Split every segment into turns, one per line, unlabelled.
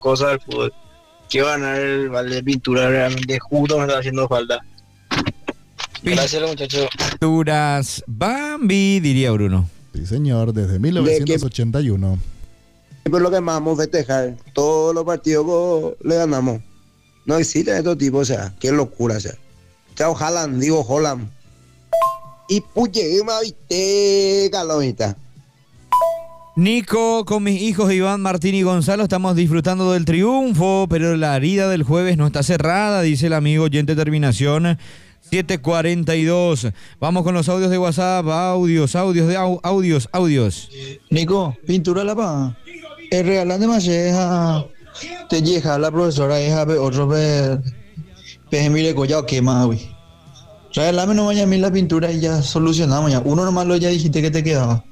cosas del fútbol. Quiero ganar el balde de pintura, realmente justo me está haciendo falta. Gracias, muchachos.
Pinturas Bambi, diría Bruno.
Sí, señor, desde 1981.
Por lo que más vamos a festejar, todos los partidos le ganamos. No existe estos tipos, o sea, qué locura, o sea. Chao, Haaland, digo Holland. Y puye, viste, calomita.
Nico, con mis hijos Iván, Martín y Gonzalo estamos disfrutando del triunfo, pero la herida del jueves no está cerrada, dice el amigo oyente terminación 742. Vamos con los audios de WhatsApp, audios.
Nico, pintura la pa. El regalante más es te llega la profesora es a ver otro ver mire collado que más güey. Regalame no vaya a mí la pintura y ya solucionamos ya. Uno nomás lo ya dijiste que te quedaba.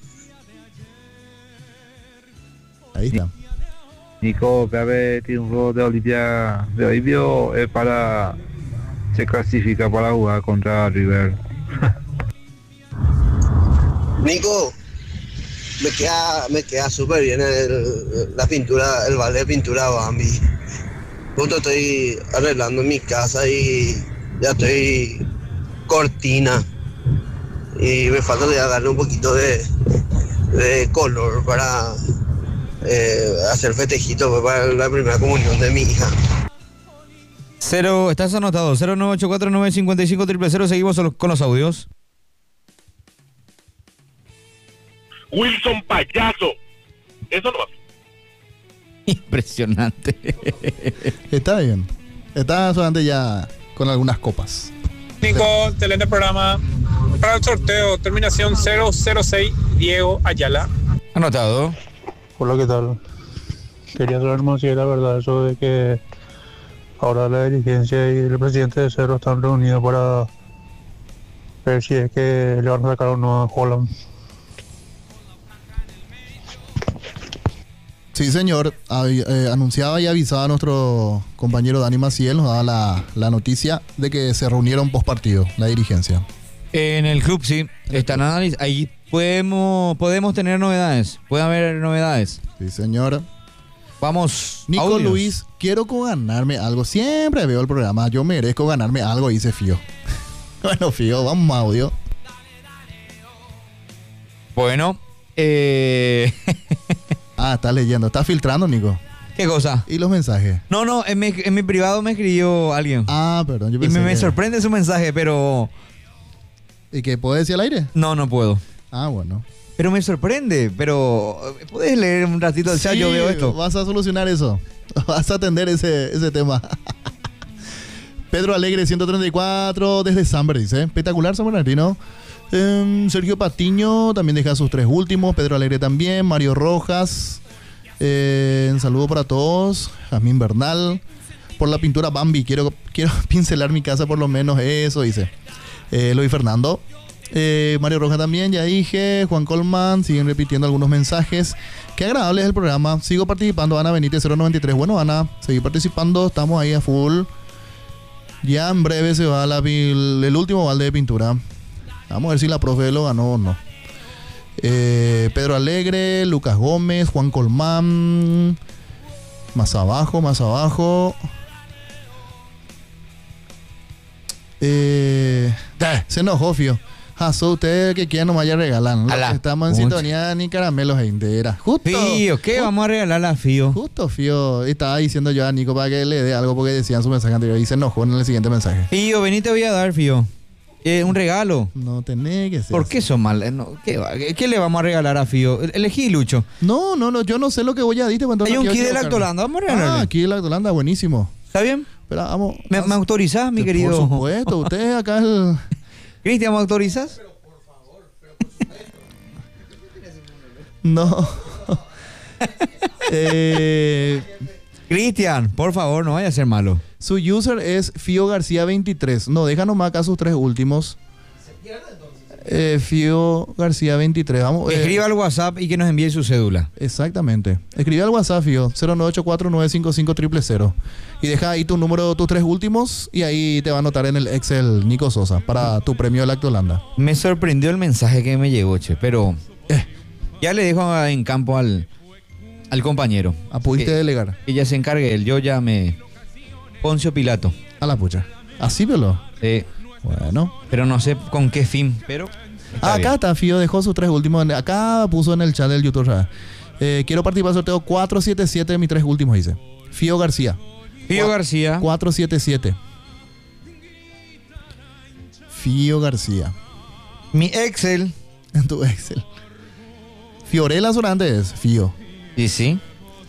Ahí está.
Nico, cabe triunfo de Olimpia de Olivio para se clasifica para jugar contra River.
Nico, me queda súper bien la pintura, el balde de pintura Bambi. Justo estoy arreglando mi casa y ya estoy cortina. Y me falta ya darle un poquito de color para hacer festejito para la primera comunión de mi hija.
Estás anotado, 0984-955-000. Seguimos con los audios.
Wilson Payaso. Eso no va.
Impresionante.
Está bien. Está solamente ya con algunas copas.
Nico, excelente programa. Para el sorteo, terminación 006, Diego Ayala.
Anotado.
Hola, ¿qué tal? Quería saber más si era verdad eso de que ahora la dirigencia y el presidente de Cerro están reunidos para ver si es que le van a sacar o no a Holland.
Sí, señor. Anunciaba y avisaba a nuestro compañero Dani Maciel, nos daba la noticia de que se reunieron post partido, la dirigencia.
En el club, sí. Están analizando. Ahí podemos tener novedades. Puede haber novedades.
Sí, señor.
Vamos.
Nico
audios.
Luis, quiero ganarme algo. Siempre veo el programa. Yo merezco ganarme algo, dice Fío. Bueno, Fío, vamos a audio.
Bueno.
Está leyendo. Está filtrando, Nico.
¿Qué cosa?
¿Y los mensajes?
No, en mi privado me escribió alguien.
Perdón. Yo
y me sorprende su mensaje, pero...
¿Y qué puede decir al aire?
No puedo.
Bueno.
Pero me sorprende, pero... ¿Puedes leer un ratito el chat? Yo veo esto.
Vas a solucionar eso. Vas a atender ese tema. Pedro Alegre, 134, desde Samber, dice. Espectacular, San Bernardino. Sergio Patiño también deja sus 3 últimos. Pedro Alegre también. Mario Rojas. Un saludo para todos. Jazmín Bernal. Por la pintura Bambi. Quiero pincelar mi casa por lo menos. Eso dice. Luis Fernando. Mario Rojas también, ya dije. Juan Colman, siguen repitiendo algunos mensajes. Qué agradable es el programa. Sigo participando. Ana Benítez 093. Bueno, Ana, seguí participando. Estamos ahí a full. Ya en breve se va el último balde de pintura. Vamos a ver si la profe lo ganó o no. Pedro Alegre, Lucas Gómez, Juan Colmán. Más abajo. Se enojó, Fío. Usted que quiera no me vaya a regalar. Estamos en sintonía ni caramelos entera. Justo.
Fío, ¿qué vamos a regalar a Fío?
Justo, Fío. Estaba diciendo yo a Nico para que le dé algo porque decía en su mensaje anterior y se enojó en el siguiente mensaje.
Fío, vení, te voy a dar, Fío. Un regalo.
No tenés que ser.
¿Por qué son mal? ¿Qué le vamos a regalar a Fío? Elegí, Lucho.
No, yo no sé lo que voy a decir.
Hay un kit de Lactolanda, vamos a regalarle.
Kit de Lactolanda, buenísimo.
¿Está bien?
Pero vamos.
¿Me autorizás, mi querido?
Por supuesto, usted acá el...
Cristian, ¿me autorizás?
Pero por favor. No.
Cristian, por favor, no vaya a ser malo.
Su user es Fío García 23. No, deja nomás acá sus 3 últimos. Fío García 23. Vamos.
Escriba al WhatsApp y que nos envíe su cédula.
Exactamente. Escribe al WhatsApp, Fío. 0984-955-000. Y deja ahí tu número, tus 3 últimos. Y ahí te va a anotar en el Excel Nico Sosa para tu premio de Lactolanda.
Me sorprendió el mensaje que me llegó, che. Pero ya le dejo en campo al al compañero.
Pudiste delegar.
Que ya se encargue él. Yo ya me... Poncio Pilato.
A la pucha. Así, pero. Bueno.
Pero no sé con qué fin, pero...
Acá está, Fío dejó sus 3 últimos. Acá puso en el chat del YouTube. Quiero participar del sorteo 477 de mis 3 últimos, dice. Fío García.
Fío García.
477. Fío García.
Mi Excel.
En tu Excel. Fiorella Solante es Fío.
Sí, sí.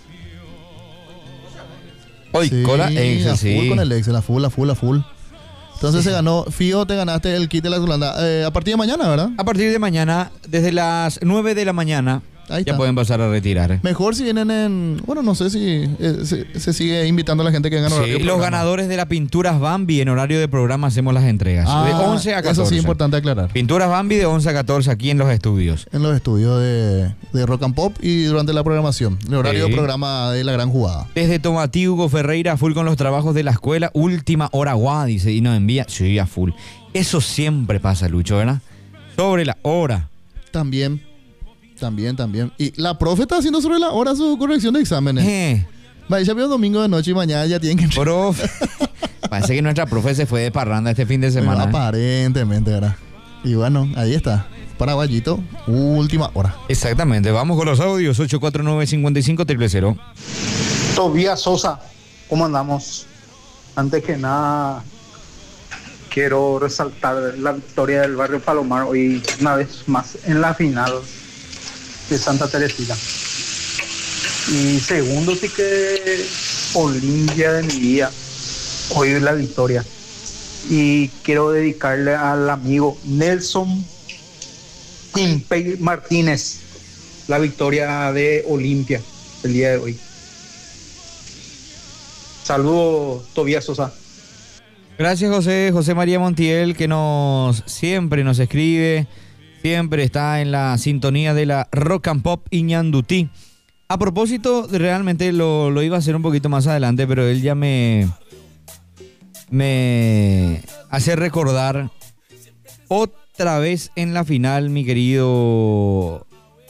Hoy,
Sí,
cola Excel,
a
sí.
full con el Excel, a full. Entonces se ganó, Fío, te ganaste el kit de la Zulanda. A partir de mañana, ¿verdad?
A partir de mañana, desde las 9 de la mañana,
Ahí
ya
está.
pueden pasar a retirar.
Mejor si vienen en... Bueno, no sé si se sigue invitando a la gente que gana
Sí,
horario de
los
programa.
ganadores de la Pinturas Bambi en horario de programa hacemos las entregas. De 11 a 14.
Eso sí es importante aclarar.
Pinturas Bambi de 11 a 14 aquí en los estudios.
En los estudios de Rock and Pop y durante la programación. El horario
Sí.
de programa de La Gran Jugada.
Desde Tomatí, Hugo Ferreira, full con los trabajos de la escuela. Última hora, guau, dice, y nos envía. Sí, a full. Eso siempre pasa, Lucho, ¿verdad? Sobre la hora.
También. Y la profe está haciendo sobre la hora su corrección de exámenes. Vaya, ya veo domingo de noche y mañana ya tienen que...
Profe. Parece que nuestra profe se fue de parranda este fin de
Bueno,
semana.
aparentemente, ¿verdad? Y bueno, ahí está. Paraguayito, última hora.
Exactamente. Vamos con los audios. 849-55-000.
Tobías Sosa, ¿cómo andamos? Antes que nada, quiero resaltar la victoria del barrio Palomar hoy una vez más en la final de Santa Teresita. Y segundo, sí que Olimpia de mi vida, hoy la victoria. Y quiero dedicarle al amigo Nelson Timpey Martínez la victoria de Olimpia el día de hoy. Saludos, Tobías Sosa.
Gracias, José María Montiel, que siempre nos escribe, siempre está en la sintonía de la Rock and Pop Iñandutí. A propósito, realmente lo iba a hacer un poquito más adelante, pero él ya me hace recordar otra vez en la final, mi querido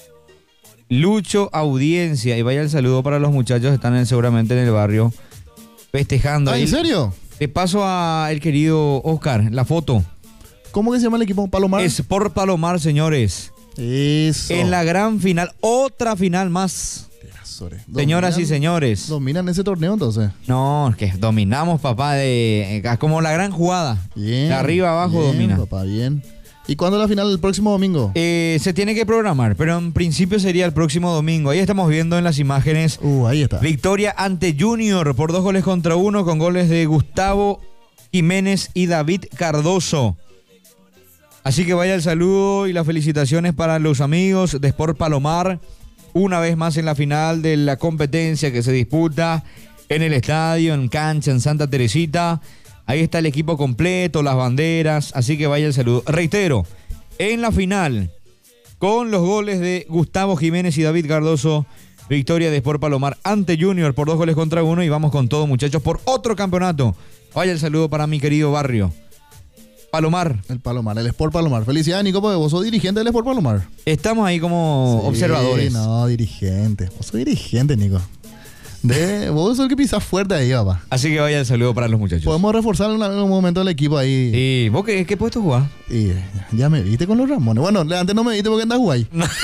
Lucho, audiencia, y vaya el saludo para los muchachos que están seguramente en el barrio festejando.
¿En serio?
Te paso al querido Oscar, la foto.
¿Cómo que se llama el equipo? ¿Palomar?
Sport Palomar, señores.
Eso.
En la gran final, otra final más. Señoras y señores.
¿Dominan ese torneo entonces?
No, es que dominamos, papá, como la gran jugada.
Bien.
De arriba abajo
bien,
domina.
Papá, bien. ¿Y cuándo es la final? ¿El próximo domingo?
Se tiene que programar, pero en principio sería el próximo domingo. Ahí estamos viendo en las imágenes.
Ahí está.
Victoria ante Junior por 2-1 con goles de Gustavo Jiménez y David Cardoso. Así que vaya el saludo y las felicitaciones para los amigos de Sport Palomar. Una vez más en la final de la competencia que se disputa en el estadio, en cancha, en Santa Teresita. Ahí está el equipo completo, las banderas, así que vaya el saludo. Reitero, en la final, con los goles de Gustavo Jiménez y David Cardoso, victoria de Sport Palomar ante Junior por 2-1 y vamos con todo, muchachos, por otro campeonato. Vaya el saludo para mi querido barrio. Palomar.
El Palomar, el Sport Palomar. Felicidades, Nico, porque vos sos dirigente del Sport Palomar.
Estamos ahí como observadores.
No, dirigente. Vos sos dirigente, Nico. Vos sos el que pisás fuerte ahí, papá.
Así que vaya el saludo para los muchachos.
Podemos reforzar en algún momento el equipo ahí.
¿Y vos qué puesto jugás?
Y ya me viste con los Ramones. Bueno, antes no me viste porque andas guay.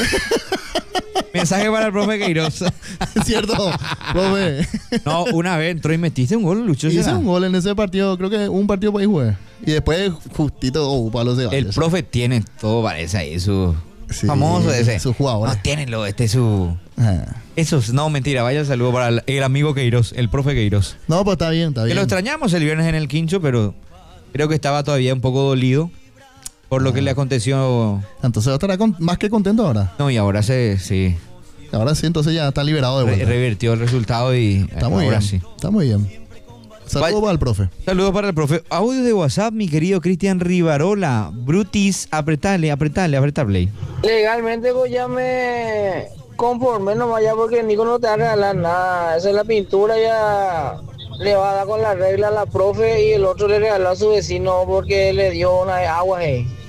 Mensaje para el profe Queiroz.
¿Cierto, profe?
No, una vez entró y metiste un gol, Lucho.
Hice un gol en ese partido. Creo que un partido por ahí jugué. Y después justito palo se va.
El profe tiene todo, parece ahí, su... famoso ese.
Su jugador.
No, tienenlo, su... Eso, no, mentira, vaya el saludo para el amigo Queiroz, el profe Queiroz.
No, pues está bien, está bien.
Que lo extrañamos el viernes en el Quincho, pero creo que estaba todavía un poco dolido por lo que le aconteció.
Entonces estará más que contento ahora.
No, y ahora sí.
Ahora sí, entonces ya está liberado de vuelta.
Revirtió el resultado y
está muy
ahora
bien.
sí.
Está muy bien. Saludos para el profe.
Saludos para el profe. Audio de WhatsApp, mi querido Cristian Rivarola. Brutis, apretale play.
Legalmente pues ya me conformé nomás ya porque Nico no te va a regalar nada. Esa es la pintura, ya le va a dar con la regla a la profe y el otro le regaló a su vecino porque le dio una agua.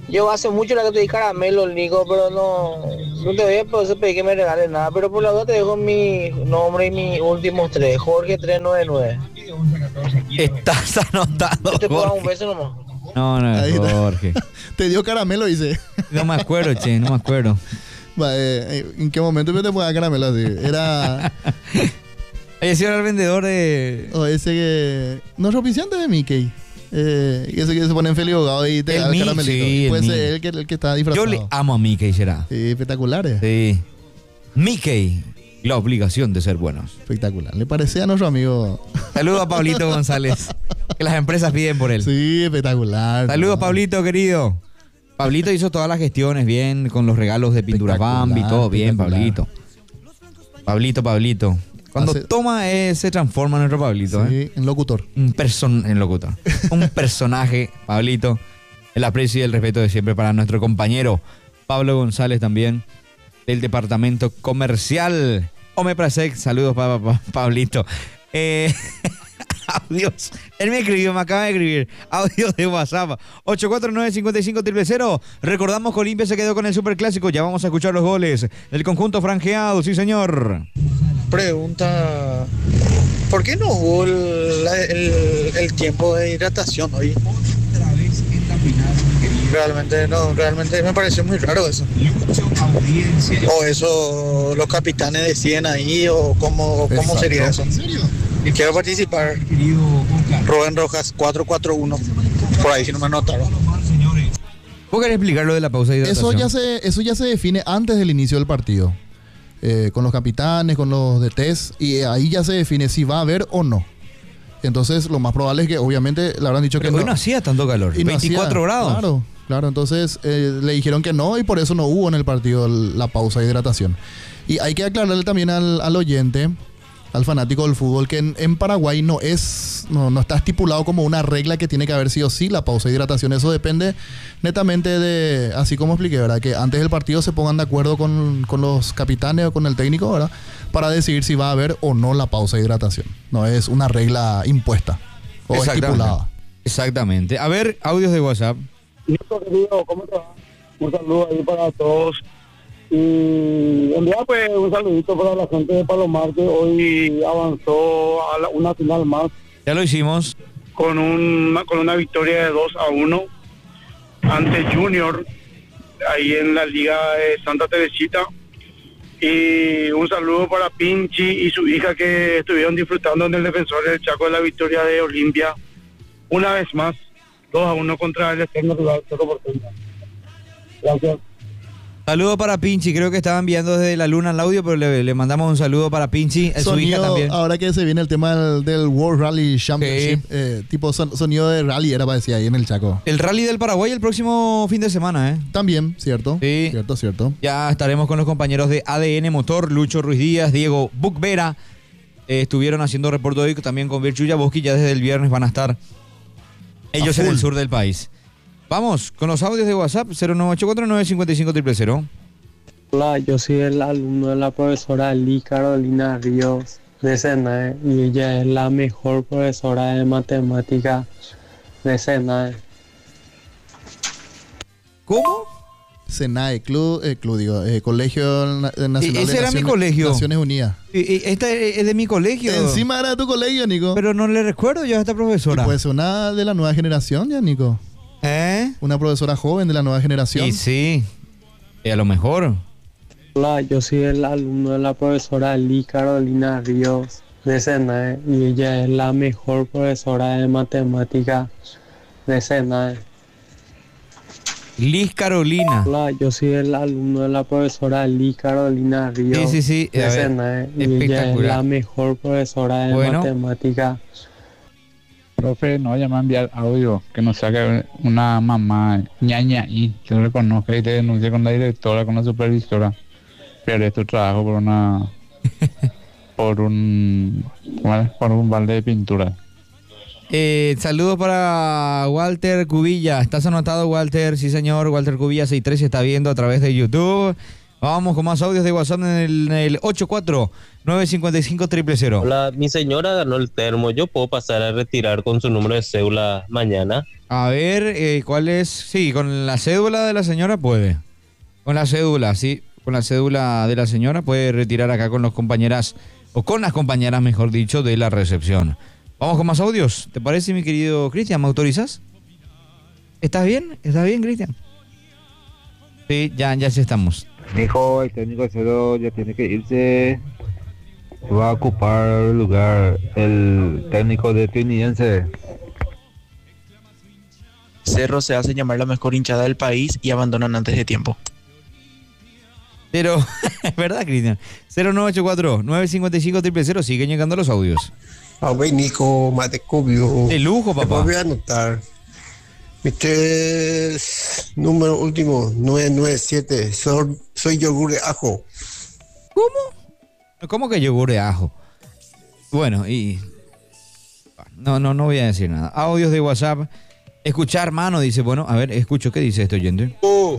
Yo hace mucho la que te di caramelo, Nico, pero no te voy a poder pedir que me regales nada. Pero por la duda te dejo mi nombre y mis últimos 3, Jorge 399.
Estás anotado,
Yo te puedo dar un
Jorge.
beso nomás.
No,
Ahí está.
Jorge.
Te dio caramelo, dice.
No me acuerdo, che, no me acuerdo.
Va, ¿en qué momento te puede dar caramelo así? Era...
Oye, si era el vendedor de...
O ese que... No es propiciante de Mickey. Ese que se pone en feliz abogado y te
El
da el
Mi-
caramelito.
sí,
Puede
el
ser el que está disfrazado.
Yo le amo a Mickey, será.
Sí, espectaculares.
Sí. Mickey, la obligación de ser buenos.
Espectacular. Le parece a nuestro amigo.
Saludos a Pablito González, que las empresas piden por él.
Sí, espectacular.
Saludos, Pablito, querido. Pablito hizo todas las gestiones bien, con los regalos de Pinturas Bambi, todo bien,
espectacular.
Pablito. Pablito. Cuando
Hace-
toma, se transforma en nuestro Pablito.
Sí, en locutor.
En locutor. Un personaje, Pablito. El aprecio y el respeto de siempre para nuestro compañero Pablo González también, del departamento comercial. Omeprasec, saludos para Pablito. Audios. Él me escribió, me acaba de escribir. Audios de WhatsApp. 849-55-000. Recordamos que Olimpia se quedó con el Superclásico. Ya vamos a escuchar los goles del conjunto franjeado. Sí, señor.
Pregunta, ¿por qué no hubo el tiempo de hidratación hoy? Realmente me pareció muy raro eso. O eso los capitanes decían ahí, o cómo sería eso. Quiero participar. Rubén Rojas 441. Por ahí si no me anotaron.
¿Vos querés explicar lo de la pausa de hidratación?
Eso ya se define antes del inicio del partido. Con los capitanes, con los DTs, y ahí ya se define si va a haber o no. Entonces, lo más probable es que, obviamente, le habrán dicho
Pero
que
hoy no hacía tanto calor.
Y no
24
hacía,
grados.
Claro. Entonces, le dijeron que no, y por eso no hubo en el partido la pausa de hidratación. Y hay que aclararle también al oyente, al fanático del fútbol, que en Paraguay no está estipulado como una regla que tiene que haber sí o sí la pausa de hidratación. Eso depende netamente de, así como expliqué, ¿verdad? Que antes del partido se pongan de acuerdo con los capitanes o con el técnico, ¿verdad? Para decidir si va a haber o no la pausa de hidratación. No es una regla impuesta o estipulada.
Exactamente. A ver, audios de WhatsApp.
Listo, querido, ¿cómo te va? Un saludo ahí para todos. Y enviar pues un saludito para la gente de Palomar, que hoy avanzó a una final más.
Ya lo hicimos.
Con una victoria de 2-1 ante Junior, ahí en la Liga de Santa Teresita. Y un saludo para Pinchi y su hija, que estuvieron disfrutando en el Defensor del Chaco de la victoria de Olimpia. Una vez más, 2-1 contra el eterno rival Cerro Porteño. Gracias.
Saludo para Pinchi, creo que estaba enviando desde la luna el audio, pero le mandamos un saludo para Pinchi, su hija también.
Ahora que se viene el tema del World Rally Championship, tipo sonido de rally era, parecía ahí en el Chaco.
El Rally del Paraguay el próximo fin de semana, ¿eh?
También, cierto.
Sí.
Cierto.
Ya estaremos con los compañeros de ADN Motor, Lucho Ruiz Díaz, Diego Bucvera. Estuvieron haciendo reporte hoy también con Virchu Yaboski, ya desde el viernes van a estar ellos en el sur del país. Vamos con los audios de WhatsApp 0984-955-000.
Hola, yo soy el alumno de la profesora Lee Carolina Ríos de SENAE y ella es la mejor profesora de matemática de SENAE.
¿Cómo?
SENAE, Colegio Nacional
Ese
de
era mi colegio.
Naciones Unidas.
Esta es de mi colegio.
Encima era de tu colegio, Nico.
Pero no le recuerdo yo a esta profesora.
Y puede ser una de la nueva generación ya, Nico. Una profesora joven de la nueva generación.
Y sí, a lo mejor.
Hola, yo soy el alumno de la profesora Lee Carolina Ríos de SENAE y ella es la mejor profesora de matemática de SENAE.
Liz Carolina.
Hola, yo soy el alumno de la profesora Lee Carolina Ríos
Sí.
de SENAE y ella es la mejor profesora de matemática.
Profe, no vaya a enviar audio, que nos saque una mamá ñaña y que no le conozca y te denuncie con la directora, con la supervisora. Pierdes tu trabajo por un balde de pintura.
Saludos para Walter Cubilla. ¿Estás anotado, Walter? Sí, señor. Walter Cubilla 63 se está viendo a través de YouTube. Vamos con más audios de WhatsApp en el 955-000.
Hola, mi señora ganó el termo. ¿Yo puedo pasar a retirar con su número de cédula mañana?
A ver, ¿cuál es? Sí, con la cédula de la señora puede. Con la cédula, sí. Con la cédula de la señora puede retirar acá con las compañeras, o con las compañeras, mejor dicho, de la recepción. Vamos con más audios. ¿Te parece, mi querido Cristian? ¿Me autorizas? ¿Estás bien? ¿Estás bien, Cristian? Sí, ya sí estamos.
Dijo, el técnico de Cero ya tiene que irse. Va a ocupar el lugar el técnico de Trinidad.
Cerro se hace llamar la mejor hinchada del país y abandonan antes de tiempo.
Pero, es verdad, Cristian. 0984-955-000. Siguen llegando los audios.
Wey, Nico, Matecubio.
De lujo, papá.
Voy a anotar. Mi 3 número último, 997. Soy yogur de ajo.
¿Cómo? ¿Cómo que yogur de ajo? Bueno, y... No voy a decir nada. Audios de WhatsApp. Escuchar, hermano, dice. Bueno, a ver, escucho. ¿Qué dice este oyente?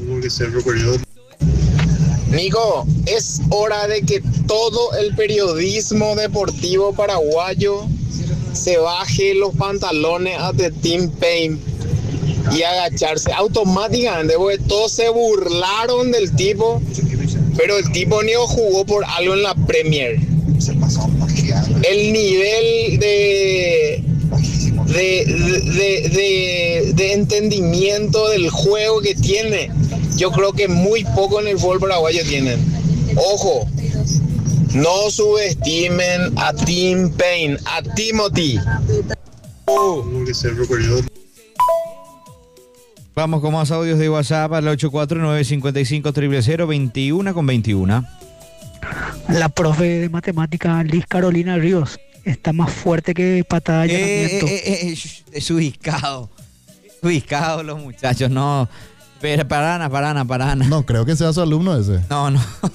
Nico, es hora de que todo el periodismo deportivo paraguayo se baje los pantalones a The Team Pain y agacharse automáticamente, porque todos se burlaron del tipo, pero el tipo ni jugó por algo en la Premier. El nivel de entendimiento del juego que tiene, yo creo que muy poco en el fútbol paraguayo tienen. Ojo, no subestimen a Team Payne, a Timothy.
Vamos con más audios de WhatsApp al 849-55-000, 21 con 21.
La profe de matemática Liz Carolina Ríos está más fuerte que patada de allanamiento.
Es ubicado los muchachos, no. Pero parana.
No, creo que sea su alumno ese.
No.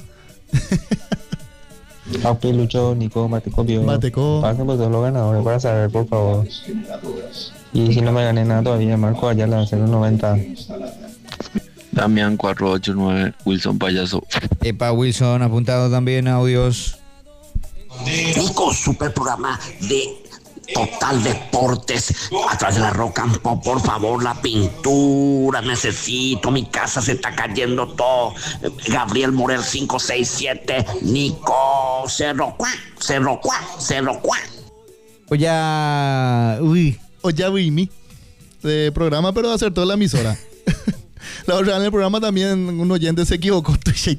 Paupi, Lucho, Nico, Mateco. Pasen por todos los ganadores para saber, por favor. Y si no me gané nada todavía, Marco Ayala, 090.
Damián 489, Wilson Payaso.
Epa, Wilson, apuntado también audios.
Nico, super programa de Total Deportes a través de la Rock and Pop, por favor, la pintura necesito, mi casa se está cayendo todo. Gabriel Morel 567, Nico, Cerro Cuá.
Oya Vimi de programa, pero acertó la emisora. La otra en el programa también un oyente se equivocó,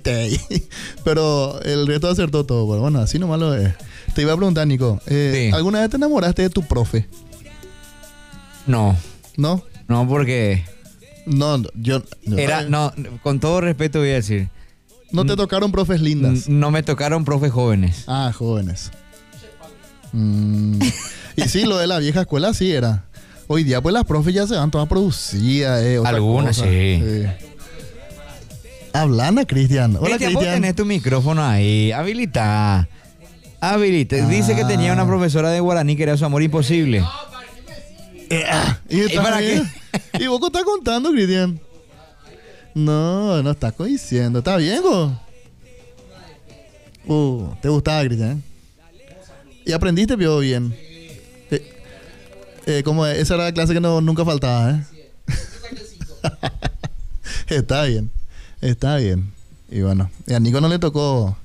pero el resto acertó todo. Pero bueno, así nomás lo es. Te iba a preguntar, Nico,
Sí.
¿alguna vez te enamoraste de tu profe?
No.
¿No?
No, porque...
No,
con todo respeto voy a decir.
¿No te tocaron profes lindas?
No me tocaron profes jóvenes.
Ah, jóvenes. Y sí, lo de la vieja escuela sí era. Hoy día pues las profes ya se van todas producidas.
Algunas sí.
Hablana, Cristian. Hola,
Cristian, vos
Cristian.
tenés tu micrófono ahí. Habilita. Dice que tenía una profesora de guaraní que era su amor imposible.
¿Y
para qué?
¿Y vos qué estás contando, Cristian? No estás diciendo. ¿Está bien, vos? ¿Te gustaba, Cristian? ¿Y aprendiste, Pio, bien? Como esa era la clase que nunca faltaba, Está bien. Y bueno, y a Nico no le tocó,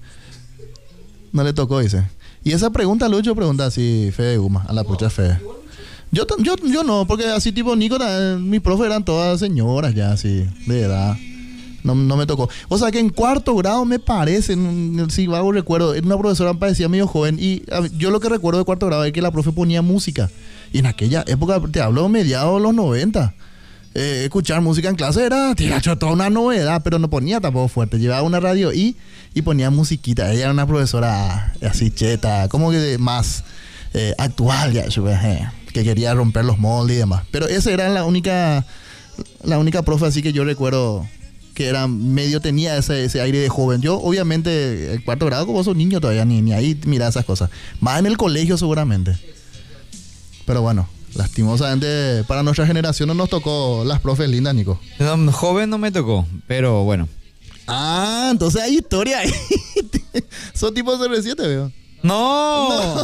dice. Y esa pregunta, Lucho, pregunta así, Fede Guma, a la pucha Fede. Yo no, porque así tipo Nico, mis profes eran todas señoras ya, así, de edad. No me tocó. O sea que en cuarto grado me parece, si vago recuerdo, una profesora me parecía medio joven y yo lo que recuerdo de cuarto grado es que la profe ponía música. Y en aquella época, te hablo mediados de los 90, escuchar música en clase era toda una novedad, pero no ponía tampoco fuerte. Llevaba una radio y ponía musiquita. Ella era una profesora así cheta, como que más actual ya, que quería romper los moldes y demás. Pero esa era la única profe así que yo recuerdo que era medio, tenía ese aire de joven. Yo, obviamente, el cuarto grado, como vos sos niño todavía, ni ahí mira esas cosas. Más en el colegio seguramente. Pero bueno, lastimosamente para nuestra generación no nos tocó las profes lindas, Nico.
No, joven no me tocó, pero bueno.
Entonces hay historia ahí. Son tipo CR7, veo.
No.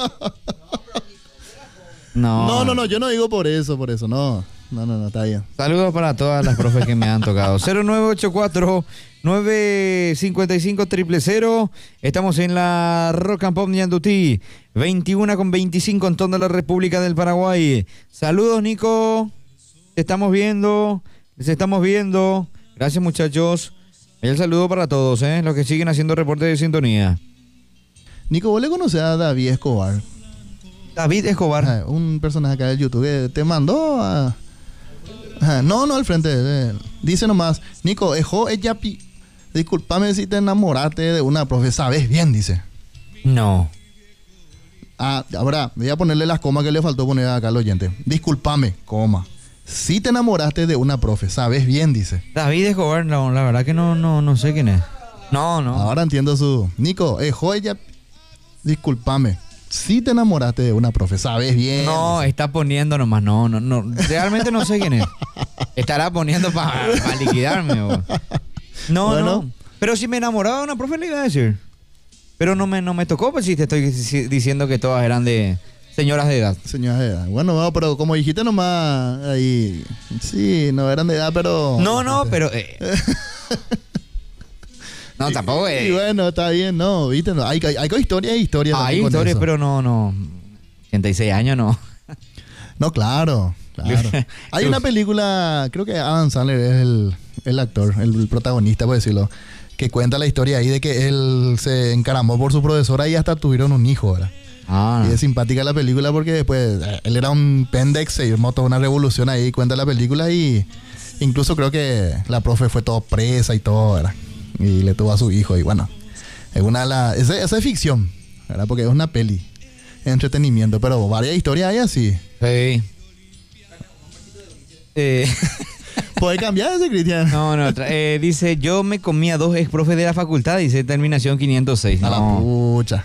No, yo no digo por eso, no. No, está bien.
Saludos para todas las profes que me han tocado. 0984-955-000. Estamos en la Rock and Pop Ñandutí. 21:25 en toda la República del Paraguay. Saludos, Nico. Les estamos viendo. Gracias, muchachos. El saludo para todos, los que siguen haciendo reportes de sintonía.
Nico, ¿vos le conocés a David Escobar?
David Escobar.
Un personaje acá del YouTube que te mandó a... No, al frente. Dice nomás, Nico, ella disculpame si te enamoraste de una profe, sabes bien, dice.
No.
Ahora, voy a ponerle las comas que le faltó poner acá al oyente. Disculpame, coma. Si te enamoraste de una profe, sabes bien, dice.
David Escobar, no, la verdad que no sé quién es. No.
Ahora entiendo su... Nico, ella... Disculpame. Si te enamoraste de una profe, sabes bien.
No,
dice.
Está poniendo nomás, no. Realmente no sé quién es. Estará poniendo para liquidarme. No. Pero si me enamoraba de una profe le iba a decir. Pero no me tocó, pues si te estoy diciendo que todas eran de señoras de edad.
Bueno, pero como dijiste nomás ahí, sí, no eran de edad, pero...
No, pero... No, tampoco es.
Y bueno, está bien, no, viste, no. Hay historia.
Hay historias, pero no. 86 años no.
No, claro. Hay una película, creo que Adam Sandler es el actor, el protagonista, por decirlo, que cuenta la historia ahí de que él se encaramó por su profesora y hasta tuvieron un hijo, ¿verdad? Y es simpática la película porque después él era un pendex, se armó toda una revolución ahí, cuenta la película y incluso creo que la profe fue todo presa y todo, ¿verdad? Y le tuvo a su hijo y bueno, esa es ficción, ¿verdad? Porque es una peli, entretenimiento, pero varias historias hay así.
Sí.
¿Puede cambiar ese, Cristian?
No, dice, yo me comía 2 ex profes de la facultad, dice terminación 506.
A la pucha.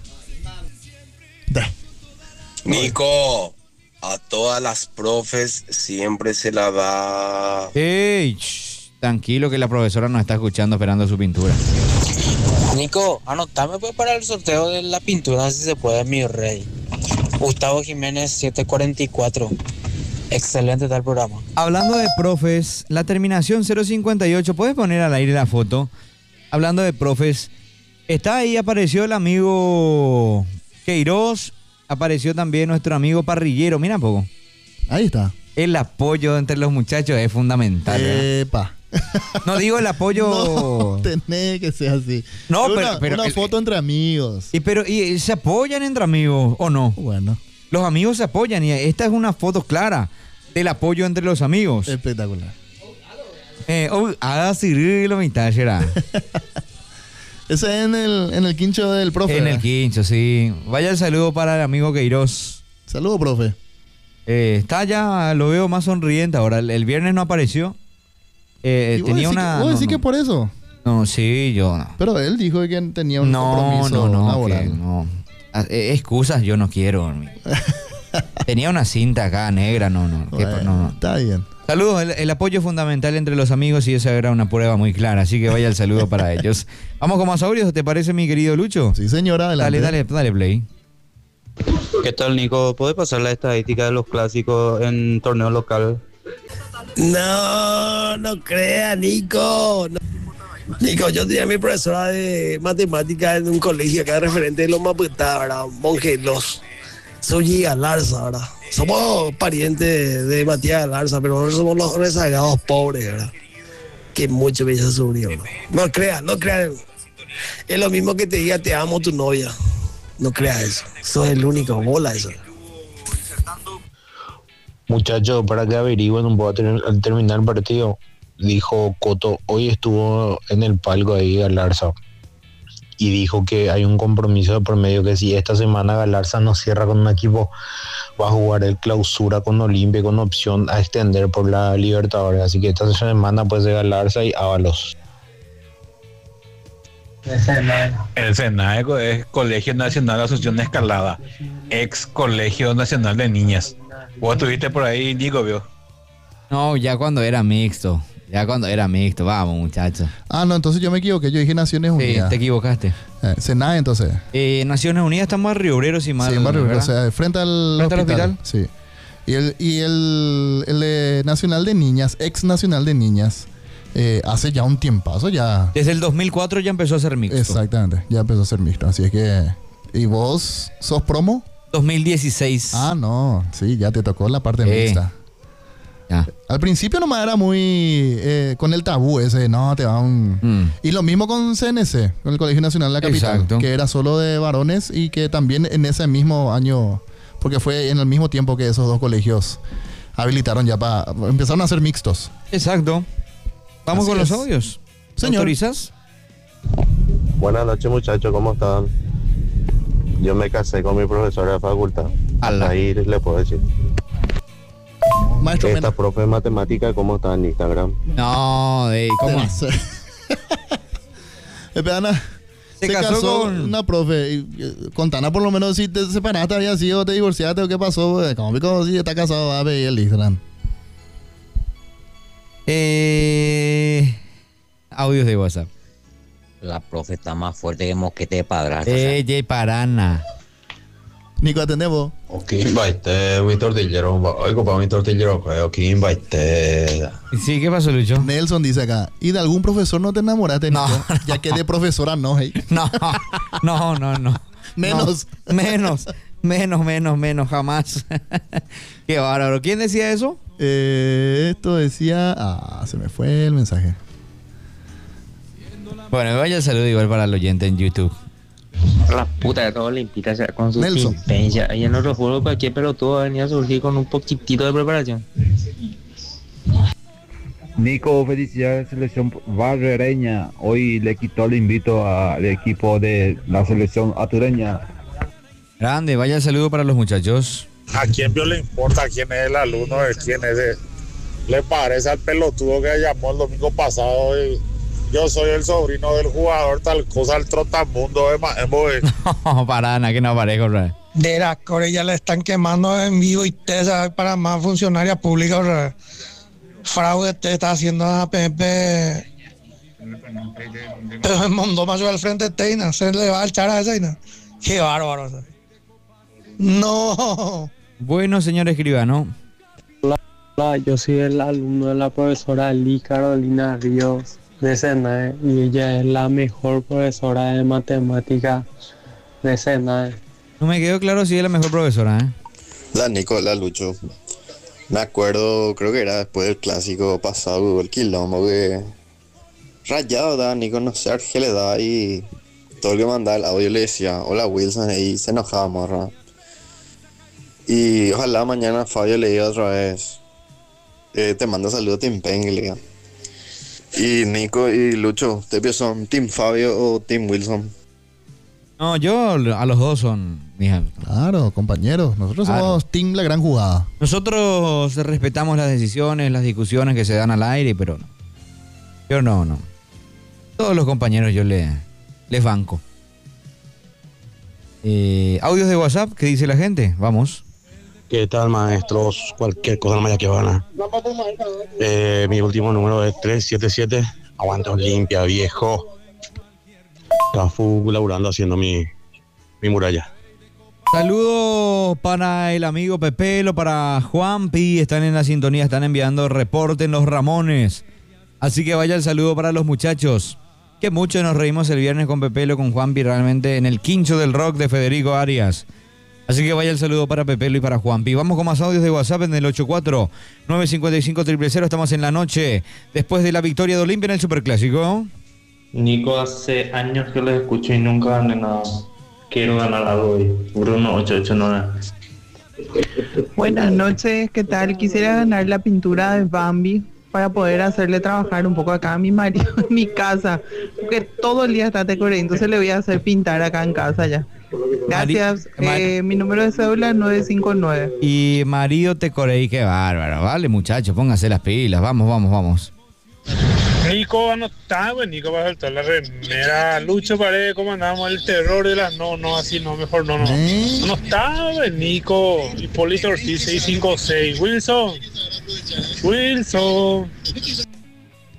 Nico, a todas las profes siempre se la da...
¡Ey! Tranquilo que la profesora nos está escuchando esperando su pintura.
Nico, anotame pues para el sorteo de la pintura si se puede, mi rey. Gustavo Jiménez 744. Excelente tal programa.
Hablando de profes, la terminación 058, ¿puedes poner al aire la foto? Hablando de profes, está ahí, apareció el amigo Queiroz, apareció también nuestro amigo Parrillero, mira un poco.
Ahí está.
El apoyo entre los muchachos es fundamental.
Epa.
No digo el apoyo.
No, tenés que ser así.
No,
pero una foto entre amigos.
¿Y se apoyan entre amigos o no?
Bueno.
Los amigos se apoyan y esta es una foto clara del apoyo entre los amigos.
Espectacular.
Haga Cirilo mitad será.
Ese es en el quincho del profe.
En el quincho, sí. Vaya el saludo para el amigo Queiroz.
Saludo, profe.
Está ya, lo veo más sonriente ahora. El viernes no apareció. Tenía una...
¿Vos decís que por eso?
No, sí, yo no.
Pero él dijo que tenía un compromiso laboral.
No. Excusas yo no quiero. Tenía una cinta acá negra, no.
Bueno, está bien.
Saludos, el apoyo es fundamental entre los amigos y esa era una prueba muy clara, así que vaya el saludo para ellos. Vamos con más audios, ¿te parece, mi querido Lucho?
Sí, señora, adelante.
Dale play.
¿Qué tal, Nico? ¿Puedes pasar la estadística de los clásicos en torneo local?
No crea, Nico. No. Nico, yo tenía a mi profesora de matemáticas en un colegio acá referente de los Maputá, ¿verdad? Mongelos. Soy Galarza, ¿verdad? Somos parientes de Matías Galarza, pero nosotros somos los rezagados pobres, ¿verdad? Que mucho me hizo sufrir, ¿no? No creas. Es lo mismo que te diga te amo tu novia. No creas eso. Sos el único, bola eso.
Muchachos, para que averigüen un poco al terminar el partido, dijo Coto, hoy estuvo en el palco ahí Galarza y dijo que hay un compromiso de por medio que si esta semana Galarza no cierra con un equipo, va a jugar el clausura con Olimpia con opción a extender por la Libertadores. Así que esta semana puede ser Galarza y Ábalos.
El SENAECO es Colegio Nacional de Asunción Escalada, ex Colegio Nacional de Niñas. ¿Vos estuviste por ahí, Nico, vio?
No, ya cuando era mixto. Ya cuando era mixto, vamos muchachos.
Ah, no, entonces yo me equivoqué, yo dije Naciones Unidas.
Sí, te equivocaste.
Senada entonces.
Naciones Unidas estamos en Río Obrero, si mal.
Sí, en Barrio Obrero, o sea, frente al hospital. Sí. Y el Nacional de Niñas, ex Nacional de Niñas, hace ya un tiempazo ya.
Desde el 2004 ya empezó a ser mixto.
Exactamente, ya empezó a ser mixto, así es que... ¿Y vos sos promo?
2016.
Ah, no, sí, ya te tocó la parte mixta.
Ya.
Al principio nomás era muy con el tabú ese, no, te va un... Y lo mismo con CNC, con el Colegio Nacional de la Capital.
Exacto.
Que era solo de varones y que también en ese mismo año, porque fue en el mismo tiempo que esos dos colegios habilitaron ya para... Empezaron a ser mixtos.
Exacto. Vamos
Así
con los
es.
audios.
Señor.
¿Autorizas?
Buenas noches muchachos, ¿cómo están? Yo me casé con mi profesora de facultad. Ahí le puedo decir.
Maestro
Esta profe de matemática, ¿cómo está en Instagram?
No, ¿cómo?
Ana, se casó con una profe. Y, contanos por lo menos si te separaste, había sido, te divorciaste o qué pasó. Como si está casado, va a ver el Instagram.
Audios de WhatsApp.
La profe está más fuerte que mosquete de padrastro.
Parana.
Nico, atendemos.
Ok, invite mi tortillero. Oigo, para mi tortillero, ok, invite.
Sí, ¿qué pasó, Lucho?
Nelson dice acá, ¿y de algún profesor no te enamoraste, Nico?
No.
Ya que de profesora no, hey.
No.
Menos.
No, menos, jamás. Qué bárbaro. ¿Quién decía eso?
Esto decía... se me fue el mensaje.
Bueno, vaya el saludo igual para el oyente en YouTube.
La puta de todo limpita, o sea, con su
Nelson.
timpencia. Y en otro juego cualquier pelotudo venía a surgir con un poquitito de preparación.
Nico, felicidades, selección barrereña. Hoy le quitó el invito al equipo de la selección atureña.
Grande, vaya el saludo para los muchachos.
¿A quién le importa quién es el alumno de quién es? Le parece al pelotudo que llamó el domingo pasado y yo soy el sobrino del jugador tal cosa, el trotamundo de Maembo.
No, para nada, que no aparezco.
De la Core ya le están quemando en vivo y tesa para más funcionaria pública. Fraude te está haciendo a PNP. Pero el mundo mayor al frente de Teina, se le va a echar a ese. Qué bárbaro. No.
Bueno, señor escribano.
Hola, yo soy el alumno de la profesora Lee Carolina Ríos de SENAE y ella es la mejor profesora de matemática de SENAE.
No me quedó claro si es la mejor profesora,
La Nico, la Lucho. Me acuerdo, creo que era después del clásico pasado, el quilombo que Rayado da Nico, no sé qué le da y todo el que mandaba el audio le decía hola Wilson y se enojaba morra. Y ojalá mañana Fabio le diga otra vez te manda saludos Team Pen que le diga. Y Nico y Lucho, ¿ustedes son Team Fabio o Team Wilson?
No, yo a los dos son, mija.
Claro, compañeros. Nosotros somos Team La Gran Jugada.
Nosotros respetamos las decisiones, las discusiones que se dan al aire, pero no. Yo no. Todos los compañeros yo les banco. Audios de WhatsApp, ¿qué dice la gente? Vamos.
¿Qué tal, maestros? Cualquier cosa no me que van a... mi último número es 377. Aguanta limpia, viejo. Cafu laburando haciendo mi muralla.
Saludos para el amigo Pepelo, para Juanpi. Están en la sintonía, están enviando reporte en los Ramones. Así que vaya el saludo para los muchachos. Que mucho nos reímos el viernes con Pepelo, con Juanpi, realmente en el quincho del rock de Federico Arias. Así que vaya el saludo para Pepelo y para Juanpi. Vamos con más audios de WhatsApp en el 84-955-000. Estamos en la noche después de la victoria de Olimpia en el Superclásico.
Nico, hace años que lo escucho y nunca gané nada. Quiero ganar algo hoy. Bruno 889.
Buenas noches, ¿qué tal? Quisiera ganar la pintura de Bambi para poder hacerle trabajar un poco acá a mi marido en mi casa, porque todo el día está tecoré, entonces le voy a hacer pintar acá en casa ya. Gracias. Mi número de cédula es 959.
Y marido Tecorey, qué bárbaro. Vale, muchachos, pónganse las pilas. Vamos.
Nico, no está, güey. Nico va a saltar la remera. Lucho Paredes, ¿cómo andamos? El terror de las no, así no, mejor no. No está, güey, Nico. Hipólito Ortiz, 656. Wilson.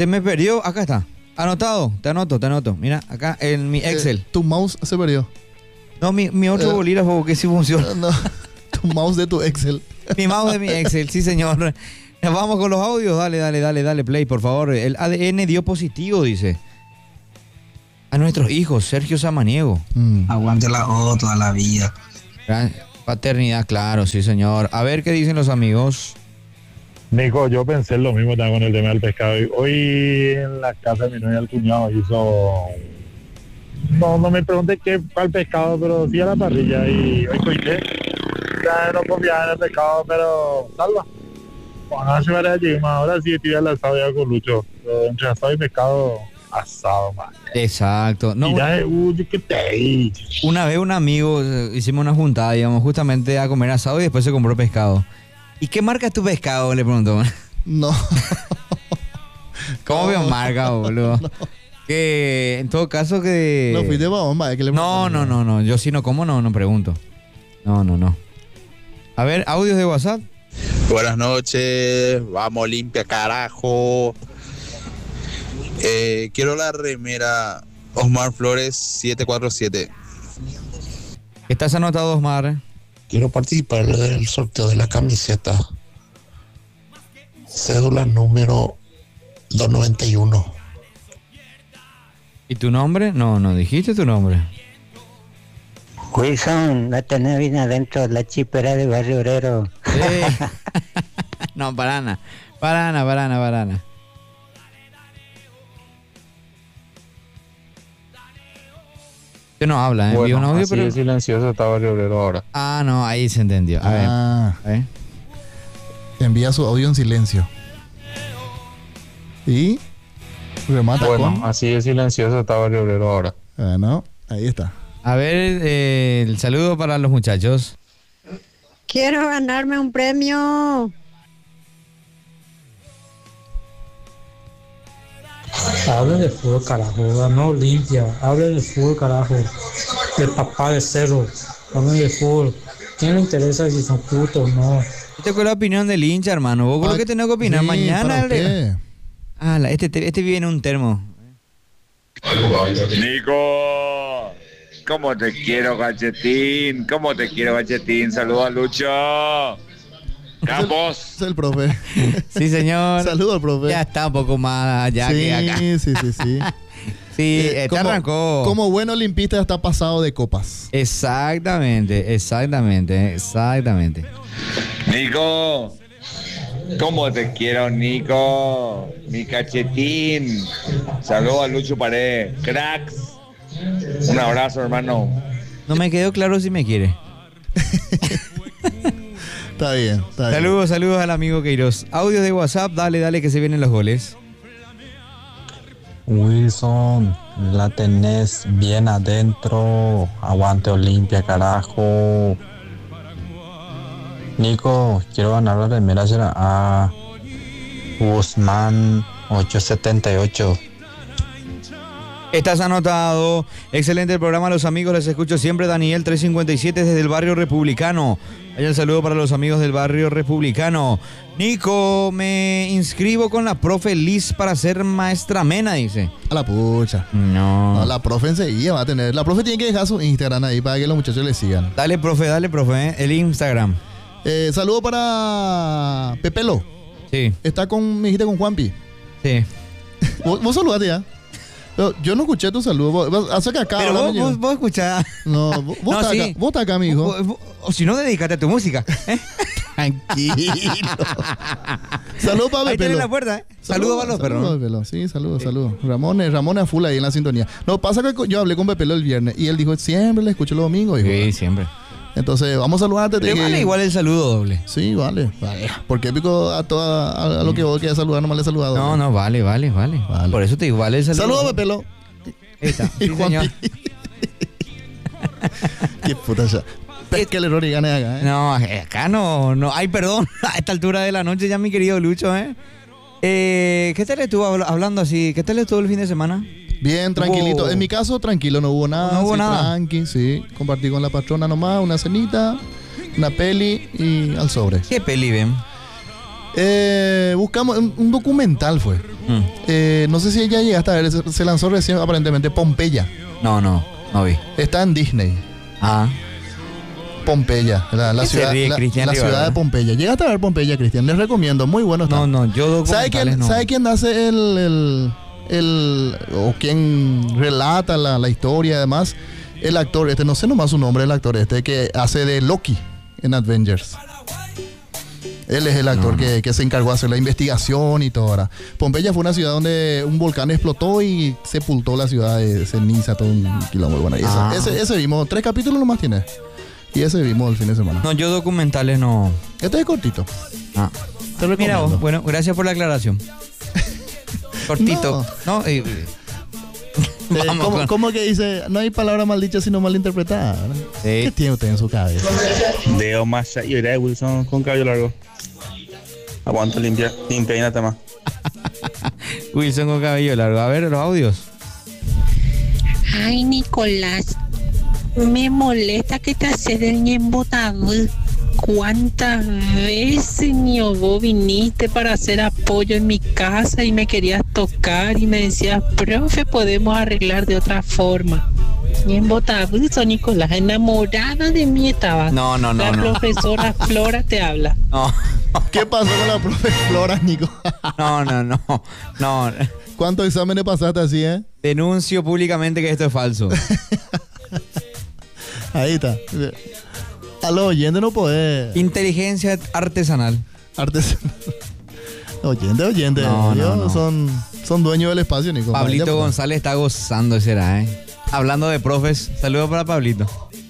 Se me perdió, acá está. Anotado, te anoto. Mira, acá en mi Excel.
Tu mouse se perdió.
No, mi otro bolígrafo que sí funciona.
No, tu mouse de tu Excel.
Mi mouse de mi Excel, sí señor. Vamos con los audios, dale play, por favor. El ADN dio positivo, dice. A nuestros hijos, Sergio Samaniego.
Aguante la O toda la vida.
Paternidad, claro, sí señor. A ver qué dicen los amigos.
Nico, yo pensé lo mismo también con el tema del pescado. Hoy en la casa de mi novia, el cuñado hizo... No me pregunté qué para el pescado, pero sí a la parrilla. Y hoy coité. Ya no confiaba en el pescado, pero salva. Bueno, hace varias llegué, ahora sí estoy al asado ya con Lucho. Pero entre asado y pescado, asado, man.
Exacto. No,
¿qué te?
Una vez un amigo, hicimos una juntada, íbamos justamente a comer asado y después se compró pescado. ¿Y qué marca es tu pescado? Le preguntó.
No.
¿Cómo veo marca, boludo? No. Que en todo caso que...
No, fui de bomba. Que le
no. Yo si no como, no pregunto. No. A ver, audios de WhatsApp.
Buenas noches. Vamos, limpia, carajo. Quiero la remera Osmar Flores 747.
¿Estás anotado, Osmar?
Quiero participar del sorteo de la camiseta. Cédula número 291.
¿Y tu nombre? No dijiste tu nombre.
Wilson, la tenés bien adentro, la chipera de Barrio Obrero.
Sí. No, para nada. Usted no habla, ¿eh?
Bueno,
un audio,
así pero... de silencioso está Barrio Obrero ahora.
Ah, no, ahí se entendió. A ver.
Envía su audio en silencio. ¿Y? Remata
bueno, así de silencioso está Barrio Obrero ahora.
Bueno, ahí está.
A ver, el saludo para los muchachos.
Quiero ganarme un premio.
Hable de fútbol, carajo. Ganó Olimpia. Hable de fútbol, carajo. El papá de Cerro. Hable de fútbol. ¿Quién le interesa si son putos o no?
Esta fue la opinión del hincha, hermano. Vos lo que tenés que opinar.
Sí,
mañana. Este viene un termo.
Nico, ¿cómo te quiero, Gachetín? Saludos a Lucho. Campos.
Es el profe.
Sí, señor.
Saludos al profe.
Ya está un poco más allá que acá.
Sí.
Sí, te arrancó.
Como buen olimpista está pasado de copas.
Exactamente.
Nico, ¿cómo te quiero, Nico? Mi Cachetín. Saludos a Lucho Pared. Cracks. Un abrazo, hermano.
No me quedó claro si me quiere.
Está bien.
Saludos al amigo Queiroz. Audios de WhatsApp, dale que se vienen los goles.
Wilson, la tenés bien adentro. Aguante Olimpia, carajo. Nico, quiero ganar la remera a Guzmán 878.
Estás anotado. Excelente el programa, los amigos. Les escucho siempre. Daniel 357 desde el barrio Republicano. Hay un saludo para los amigos del barrio Republicano. Nico, me inscribo con la profe Liz para ser maestra mena, dice.
A la pucha.
No,
la profe enseguida va a tener. La profe tiene que dejar su Instagram ahí para que los muchachos le sigan.
Dale, profe, el Instagram.
Saludo para Pepelo.
Sí.
Está me dijiste con Juanpi.
Sí.
¿Vos saludate ya? Yo no escuché tu saludo. Acerca acá.
Pero vos escuchás.
No, vos estás acá, mijo.
O si no, dedícate a tu música.
Tranquilo. Saludos para
Ahí
Pepelo.
tiene la puerta, ¿eh? Saludos para los perros.
Sí, saludos. Ramón a full ahí en la sintonía. No, pasa que yo hablé con Pepelo el viernes y él dijo, siempre le escucho los domingos.
Sí, siempre.
Entonces, vamos a saludarte.
Pero vale igual el saludo doble.
Sí, vale. Porque pico a lo que vos quieras saludar, no me le he saludado.
No, vale. Por eso te digo, vale el saludo.
Saludos, Pepelo.
Ahí está.
Y
Sí, señor.
Qué puta ya. Pesca el error y gane acá, ¿eh?
No, acá no. Ay, perdón. A esta altura de la noche ya, mi querido Lucho, ¿eh? ¿Qué tal estuvo hablando así? ¿Qué tal estuvo el fin de semana?
Bien, tranquilito. En mi caso, tranquilo, no hubo nada.
No hubo nada.
Tranqui, sí. Compartí con la patrona nomás, una cenita, una peli y al sobre.
¿Qué peli ven?
Buscamos un documental, fue. No sé si ya llegaste a ver, se lanzó recién aparentemente Pompeya.
No vi.
Está en Disney. Pompeya, la ciudad, la ciudad de Pompeya. Llegaste a ver Pompeya, Cristian, les recomiendo, muy bueno está.
Yo documentales no.
¿Sabe quién hace o quién relata la historia además? El actor no sé nomás su nombre, el actor que hace de Loki en Avengers. Él es el actor que se encargó de hacer la investigación y todo ahora. Pompeya fue una ciudad donde un volcán explotó y sepultó la ciudad de ceniza, todo un quilombo. Bueno, ese vimos, 3 capítulos nomás tiene. Y ese vimos el fin de semana.
No, yo documentales no.
Este es cortito.
Te recomiendo. Mira vos, bueno, gracias por la aclaración. Cortito.
¿Cómo que dice? No hay palabra mal dicha sino mal interpretada.
Sí.
¿Qué tiene usted en su cabeza?
Deo Masha y Ray Wilson con cabello largo. Aguanto limpia y nada más.
Wilson con cabello largo. A ver los audios.
Ay, Nicolás, me molesta que te haces del ñembotado. ¿Cuántas veces, niño, vos viniste para hacer apoyo en mi casa y me querías tocar y me decías, profe, podemos arreglar de otra forma? Ñembotado, Nicolás, enamorada de mí estaba.
No.
La profesora Flora te habla.
No.
¿Qué pasó con la profe Flora, Nico?
No.
¿Cuántos exámenes pasaste así,
Denuncio públicamente que esto es falso.
Ahí está. A los oyentes no podés.
Inteligencia artesanal.
Oyente.
No.
Son dueños del espacio, Nico.
Pablito González está gozando, será, Hablando de profes, saludos para Pablito.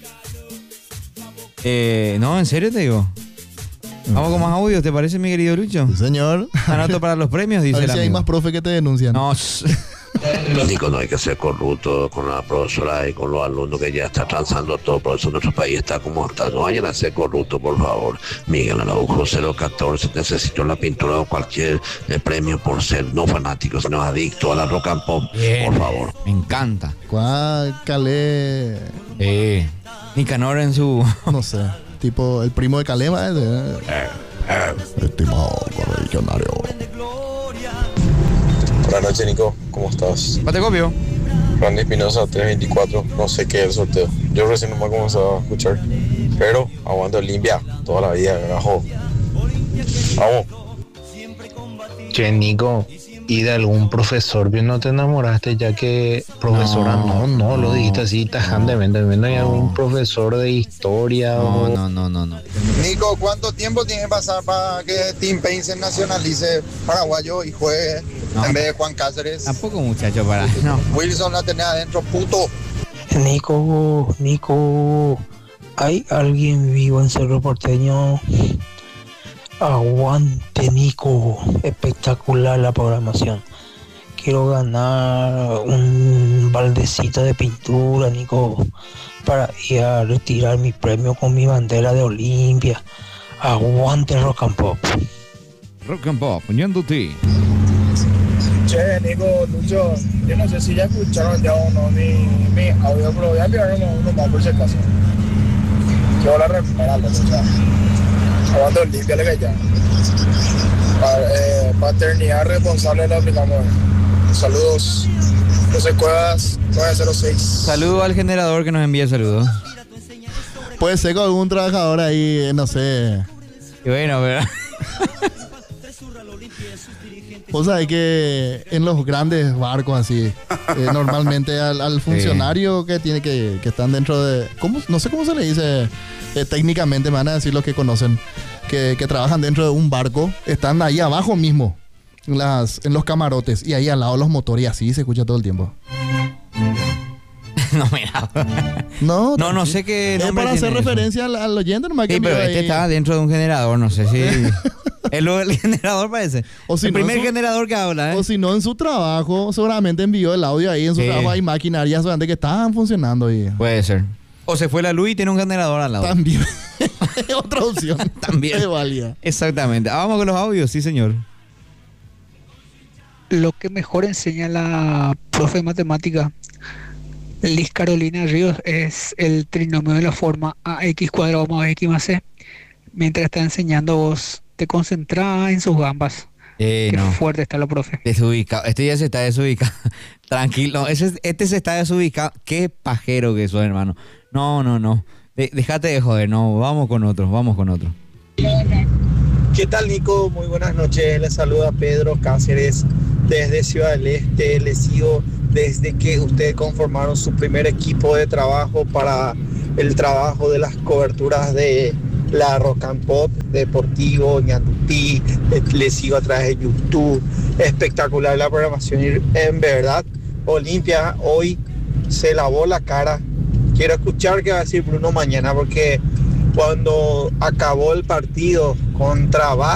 No, en serio te digo. Vamos con más audios, ¿te parece, mi querido Lucho?
Sí, señor.
Anoto para los premios, dice
a ver
el
si
amigo.
hay más profe que te denuncian.
No.
Nico, no hay que ser corrupto con la profesora y con los alumnos que ya está transando todo. Por eso nuestro país está como está. No vayan a ser corruptos, por favor. Miguel Araujo 014, necesito la pintura o cualquier premio por ser no fanático, sino adicto a la rock and pop. Bien, por favor.
Me encanta.
¿Cuál Calé?
Nicanor en su...
No sé, tipo el primo de Calema. Estimado correligionario.
Buenas noches, Nico, ¿cómo estás?
¿Te copio?
Randy Espinosa, 324, no sé qué es el sorteo. Yo recién nomás comenzaba a escuchar, pero aguanto limpia toda la vida, carajo. Vamos.
Che, Nico, ¿y de algún profesor que no te enamoraste? Ya que profesora no, lo dijiste así tajantemente. ¿No hay algún profesor de historia?
No.
Nico, ¿cuánto tiempo tiene que pasar para que Tim Payne se nacionalice paraguayo y juegue en vez de Juan Cáceres?
Tampoco, muchacho, para. No.
Wilson la tenía adentro, puto.
Nico, ¿hay alguien vivo en Cerro Porteño? Aguante, Nico, espectacular la programación. Quiero ganar un baldecito de pintura, Nico, para ir a retirar mi premio con mi bandera de Olimpia. Aguante Rock and Pop.
Rock and Pop, poniéndote.
Che, Nico, Lucho, yo no sé si ya escucharon ya uno mi audio, pero voy a enviar uno más por si acaso. Quiero la repararlo, o sea. Aguanto limpia le que ya. Paternidad responsable la aplicamos. Saludos. José Cuevas, 906.
Saludo al generador que nos envía saludos.
Puede ser con algún trabajador ahí, no sé.
Y bueno, ¿verdad?
O sea, hay que en los grandes barcos así, normalmente al funcionario que tiene que están dentro de... No sé cómo se le dice técnicamente, me van a decir los que conocen, que trabajan dentro de un barco, están ahí abajo mismo, en los camarotes, y ahí al lado los motores, y así se escucha todo el tiempo.
No, mira. No sé qué
nombre. Es para hacer referencia al oyente, nomás que...
Sí, pero este está dentro de un generador, no sé si... Es lo del generador, parece.
O si
el primer generador que habla,
O si no, en su trabajo, seguramente envió el audio ahí. En su trabajo hay maquinarias seguramente que estaban funcionando ahí.
Puede ser. O se fue la luz y tiene un generador al lado.
También. Otra opción.
También.
Es válida.
Exactamente. Vamos con los audios, sí, señor.
Lo que mejor enseña la profe de matemática, Liz Carolina Ríos, es el trinomio de la forma ax cuadrado más bx más c. Mientras está enseñando, vos te concentrás en sus gambas. Qué
no.
fuerte está la profe.
Desubicado. Este ya se está desubicado. Tranquilo. Este se está desubicado. Qué pajero que sos, hermano. No. Déjate de joder. No, vamos con otro.
¿Qué tal, Nico? Muy buenas noches. Les saluda Pedro Cáceres desde Ciudad del Este. Les sigo desde que ustedes conformaron su primer equipo de trabajo para el trabajo de las coberturas de la Rock and Pop Deportivo, Ñandutí. Les sigo a través de YouTube. Espectacular la programación. En verdad, Olimpia hoy se lavó la cara. Quiero escuchar qué va a decir Bruno mañana, porque cuando acabó el partido contra Vasco,